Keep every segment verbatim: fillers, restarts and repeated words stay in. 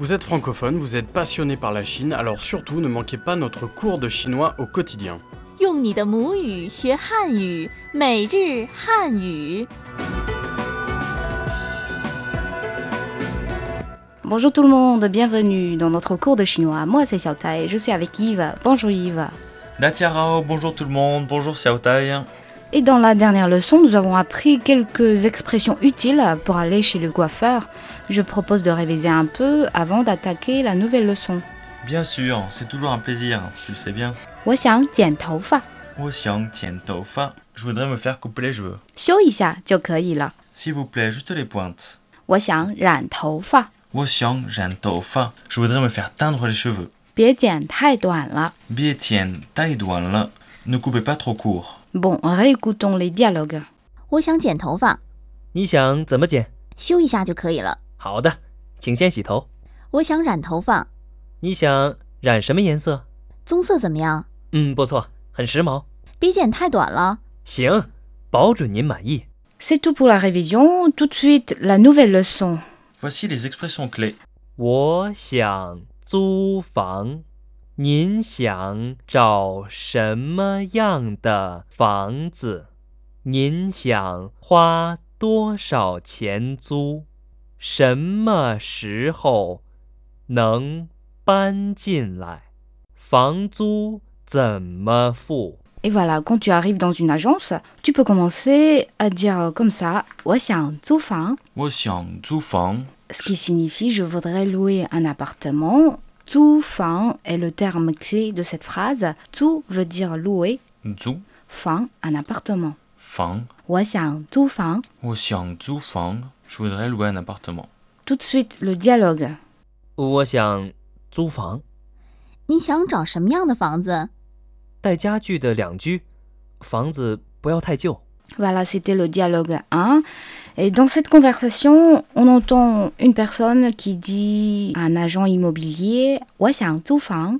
Vous êtes francophone, vous êtes passionné par la Chine, alors surtout ne manquez pas notre cours de chinois au quotidien. 用你的母语学汉语，每日汉语。 Bonjour tout le monde, bienvenue dans notre cours de chinois. Moi c'est Xiao Tai, je suis avec Yves. Bonjour Yves. Datiarao, bonjour tout le monde, bonjour Xiao Tai. Et dans la dernière leçon, nous avons appris quelques expressions utiles pour aller chez le coiffeur. Je propose de réviser un peu avant d'attaquer la nouvelle leçon. Bien sûr, c'est toujours un plaisir, tu le sais bien. 我想剪头发， Je voudrais me faire couper les cheveux. 修一下就可以了。 S'il vous plaît, juste les pointes. 我想染头发， Je voudrais me faire teindre les cheveux. 别剪太短了。 Ne coupez pas trop court. Bon, réécoutons les dialogues. 我想剪头发， 你想怎么剪？ 修一下就可以了。 好的，请先洗头。 我想染头发， 你想染什么颜色？ 棕色怎么样？ 嗯，不错，很时髦。 别剪太短了。 行，保准您满意。 C'est tout pour la révision. Tout de suite, la nouvelle leçon. Voici les expressions clés. 我想租房，您想找什么样的房子？您想花多少钱租？什么时候能搬进来？房租怎么付？ Et voilà, quand tu arrives dans une agence, tu peux commencer à dire comme ça, 我想租房, ce qui signifie je voudrais louer un appartement. 租房 est le terme clé de cette phrase. 租 veut dire louer. 租房 un appartement. 房我想租房. Je voudrais louer un appartement. Tout de suite, le dialogue. 我想租房， 你想找什么样的房子？ 带家具的两居，房子不要太旧。 Voilà, c'était le dialogue un. Et dans cette conversation, on entend une personne qui dit à un agent immobilier, 我想租房.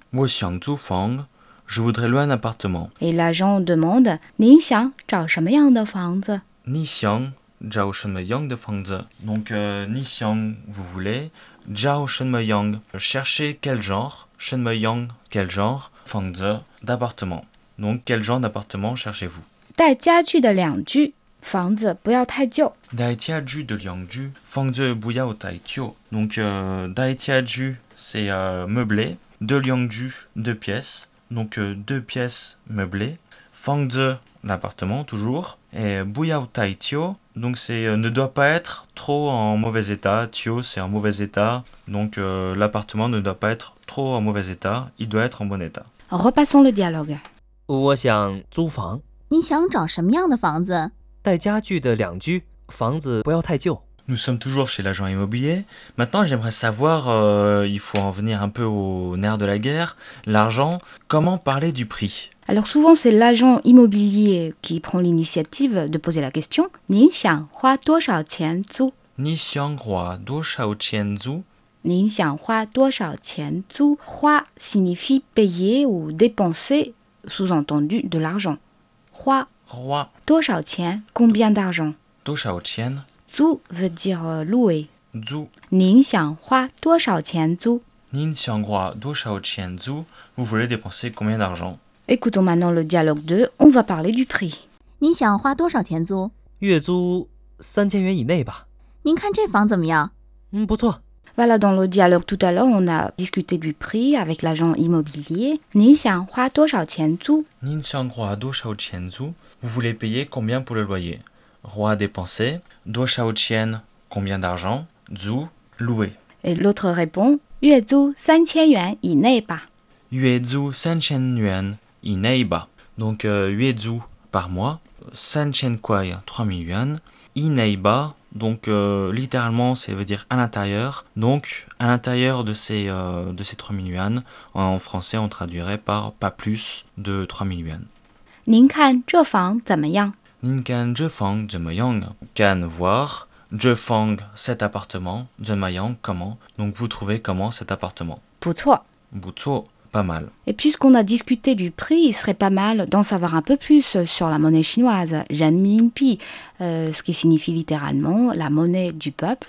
Je voudrais louer un appartement. Et l'agent demande, 你想找什么样的房子? Ni xiang, jiao shen me yang de fangzi. Donc, euh, ni xiang, vous voulez. Jiao shen me yang, cherchez quel genre. Shen me yang, quel genre. Fangzi, d'appartement. Donc, quel genre d'appartement cherchez-vous? 带家具的两居，房子不要太旧。 Dai tiaju de liangju, fangzi buyao tai tio. Donc, euh, dai tiaju, c'est euh, meublé. De liangju, deux pièces. Donc, euh, deux pièces meublées. Fangzi, l'appartement, toujours. Et buyao tai tio, donc c'est euh, ne doit pas être trop en mauvais état. Tio, c'est en mauvais état. Donc, euh, l'appartement ne doit pas être trop en mauvais état. Il doit être en bon état. Repassons le dialogue. 我想租房， 你想找什么样的房子？ 带家具的两居，房子不要太旧。 Nous sommes toujours chez l'agent immobilier. Maintenant, j'aimerais savoir, euh, il faut en venir un peu au nerf de la guerre, l'argent, comment parler du prix? Alors souvent c'est l'agent immobilier qui prend l'initiative de poser la question. 您想花多少钱租? Ni xiang hua do shao qian zu. 您想花多少钱租? 花 signifie payer ou dépenser, sous-entendu de l'argent. 花 Roi 多少钱 combien d'argent? do shao qian. 租 veut dire euh, louer. Zu. 您想花多少钱租? Nin xiang hua do shao qian zu. Vous voulez dépenser combien d'argent? Écoutons maintenant le dialogue deux, on va parler du prix. 你想花多少钱租？ 月租三千元以内吧。 您看这房怎么样？ 嗯，不错。 Voilà, dans le dialogue tout à l'heure, on a discuté du prix avec l'agent immobilier. 你想花多少钱租? Nin xiang hua do shao qian zu. Vous voulez payer combien pour le loyer? Roi dépenser. Do shao qian, combien d'argent? Zu, louer. Et l'autre répond, 月租三千元以内吧. Yue zu san chen yuan i neiba. Donc, euh, yue zu par mois. San chen kwai, trois mille yuan. I neiba. Donc, euh, littéralement, ça veut dire à l'intérieur. Donc, à l'intérieur de ces, euh, de ces trois mille yuan, en français, on traduirait par pas plus de trois mille yuan. 您看这房怎么样? Ninkan zhefang zemayang. Can voir. Zhefang, cet appartement. Zemayang, comment. Donc, vous trouvez comment cet appartement? 不错. Butso, pas mal. Et puisqu'on a discuté du prix, il serait pas mal d'en savoir un peu plus sur la monnaie chinoise, renminbi, euh, ce qui signifie littéralement la monnaie du peuple.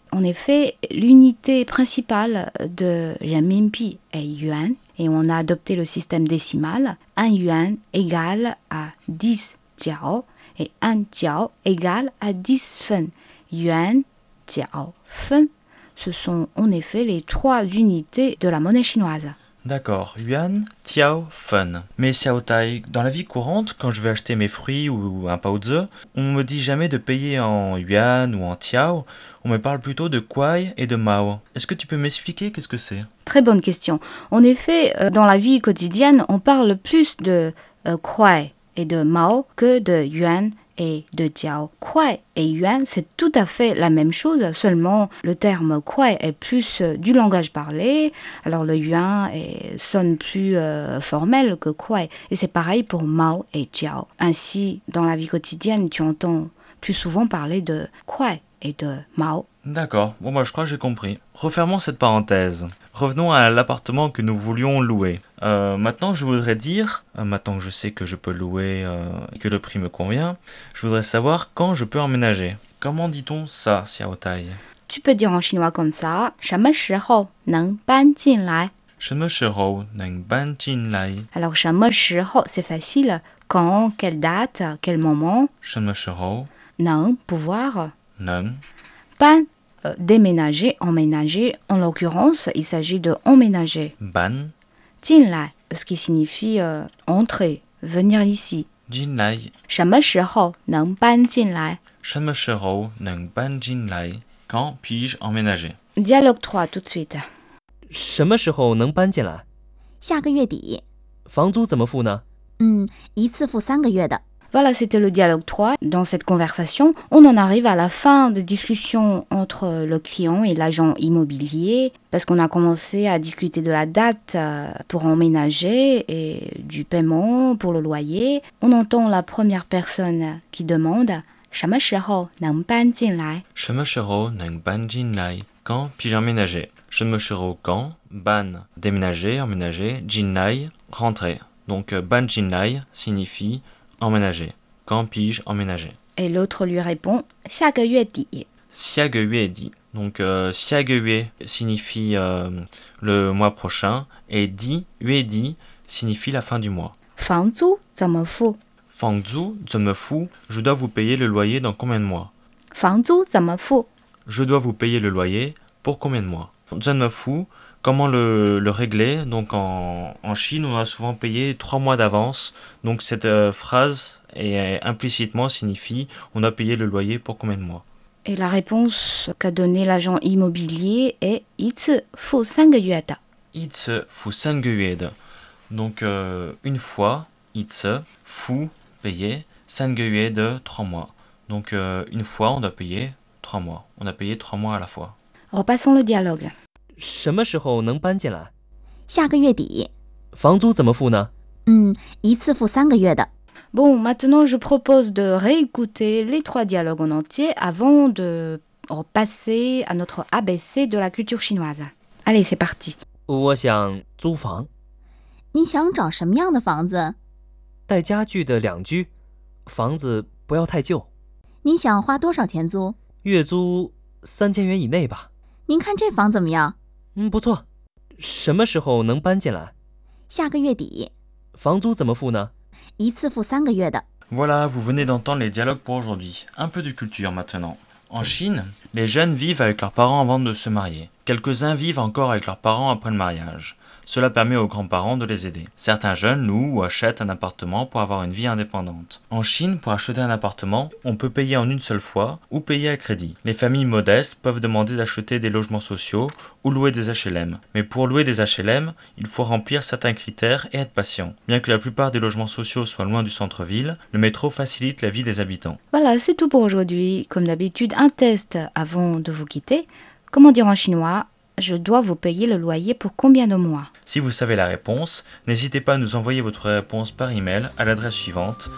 En effet, l'unité principale de renminbi est yuan et on a adopté le système décimal. Un yuan égale à dix jiao et un jiao égale à dix fen. Yuan, jiao, fen, ce sont en effet les trois unités de la monnaie chinoise. D'accord, yuan, tiao, fen. Mais Xiao Tai, dans la vie courante, quand je vais acheter mes fruits ou un paozi, on me dit jamais de payer en yuan ou en tiao, on me parle plutôt de kuai et de mao. Est-ce que tu peux m'expliquer qu'est-ce que c'est? Très bonne question. En effet, dans la vie quotidienne, on parle plus de euh, kuai et de mao que de yuan et de jiao. Kuai et yuan, c'est tout à fait la même chose, seulement le terme kuai est plus euh, du langage parlé, alors le yuan est, sonne plus euh, formel que kuai. Et c'est pareil pour mao et jiao. Ainsi, dans la vie quotidienne, tu entends plus souvent parler de kuai et de mao. D'accord, bon bah je crois que j'ai compris. Refermons cette parenthèse. Revenons à l'appartement que nous voulions louer. Euh, maintenant je voudrais dire, euh, maintenant que je sais que je peux louer euh, et que le prix me convient, je voudrais savoir quand je peux emménager. Comment dit-on ça, Xiao Tai? Tu peux dire en chinois comme ça, 什么时候能搬进来? 什么时候能搬进来? Alors 什么时候 c'est facile, quand, quelle date, quel moment? 什么时候能 pouvoir, 能 ban, euh, déménager, emménager. En l'occurrence, il s'agit de emménager. ban 进来, ce qui signifie euh, entrer, venir ici. 进来什么时候能搬进来? 什么时候能搬进来 Quand puis-je emménager? Dialogue trois tout de suite. 什么时候能搬进来？ 下个月底。 房租怎么付呢？ 嗯，一次付三个月的。 Voilà, c'était le dialogue trois. Dans cette conversation, on en arrive à la fin des discussions entre le client et l'agent immobilier, parce qu'on a commencé à discuter de la date pour emménager et du paiement pour le loyer. On entend la première personne qui demande « 什么时候能搬进来？ 什么时候能搬进来 Quand puis-je emménager? 什么时候 quand ban déménager, emménager, jinlai rentrer. Donc ban jinlai signifie emménager. Quand puis-je emménager? Et l'autre lui répond «下个月底。 下个月底. Donc euh, 下个月 signifie euh, le mois prochain et di, 月底 signifie la fin du mois. 房租怎么付？ 房租怎么付 Je dois vous payer le loyer dans combien de mois? 房租怎么付？ Je dois vous payer le loyer pour combien de mois? 怎么付 Comment le, le régler? Donc en, en Chine, on a souvent payé trois mois d'avance. Donc cette euh, phrase et, implicitement signifie on a payé le loyer pour combien de mois? Et la réponse qu'a donnée l'agent immobilier est «一次付三个月的。 一次付三个月的. Donc euh, une fois, 一次付 payer, 三个月的 trois mois. Donc euh, une fois, on doit payer trois mois. On a payé trois mois à la fois. Repassons le dialogue. 什么时候能搬进来？ 下个月底。 房租怎么付呢？ 嗯，一次付三个月的。 Bon, maintenant je propose de réécouter les trois dialogues en entier avant de passer à notre A B C de la culture chinoise. Allez, c'est parti. 我想租房， 你想找什么样的房子？ 带家具的两居，房子不要太旧。 你想花多少钱租？ 月租三千元以内吧。 您看这房怎么样？ 嗯，不错。什么时候能搬进来？ 下个月底。 房租怎么付呢？ 一次付三个月的。 Voilà, vous venez d'entendre les dialogues pour aujourd'hui. Un peu de culture maintenant. En Chine, les jeunes vivent avec leurs parents avant de se marier. Quelques-uns vivent encore avec leurs parents après le mariage. Cela permet aux grands-parents de les aider. Certains jeunes louent ou achètent un appartement pour avoir une vie indépendante. En Chine, pour acheter un appartement, on peut payer en une seule fois ou payer à crédit. Les familles modestes peuvent demander d'acheter des logements sociaux ou louer des H L M. Mais pour louer des H L M, il faut remplir certains critères et être patient. Bien que la plupart des logements sociaux soient loin du centre-ville, le métro facilite la vie des habitants. Voilà, c'est tout pour aujourd'hui. Comme d'habitude, un test avant de vous quitter. Comment dire en chinois ? Je dois vous payer le loyer pour combien de mois? Si vous savez la réponse, n'hésitez pas à nous envoyer votre réponse par email à l'adresse suivante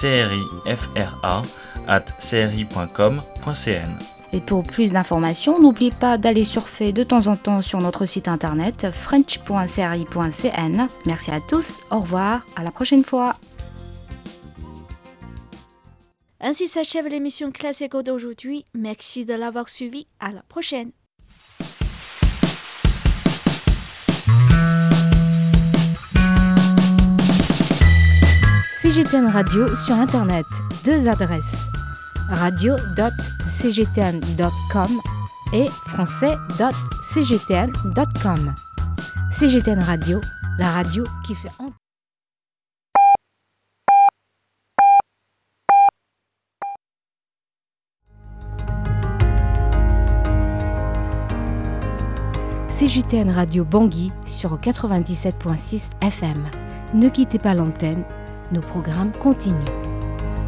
crifra arobase cri point com point cn. Et pour plus d'informations, n'oubliez pas d'aller surfer de temps en temps sur notre site internet french point cri point cn. Merci à tous, au revoir, à la prochaine fois. Ainsi s'achève l'émission Classico d'aujourd'hui. Merci de l'avoir suivi. À la prochaine. C G T N Radio sur Internet. Deux adresses. radio point c g t n point com et français point c g t n point com. C G T N Radio, la radio qui fait entendre. C G T N Radio Bangui sur quatre-vingt-dix-sept virgule six F M. Ne quittez pas l'antenne, nos programmes continuent.